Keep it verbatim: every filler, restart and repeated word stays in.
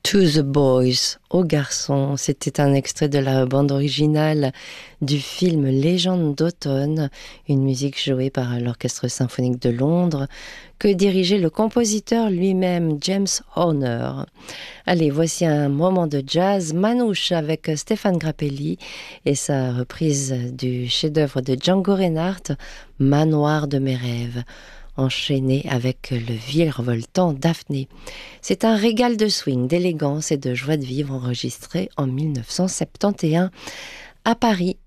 To the Boys, aux garçons, c'était un extrait de la bande originale du film Légende d'automne, une musique jouée par l'Orchestre symphonique de Londres, que dirigeait le compositeur lui-même, James Horner. Allez, voici un moment de jazz manouche avec Stéphane Grappelli et sa reprise du chef-d'œuvre de Django Reinhardt, Manoir de mes rêves, enchaîné avec le virevoltant Daphné. C'est un régal de swing, d'élégance et de joie de vivre enregistré en mille neuf cent soixante et onze à Paris.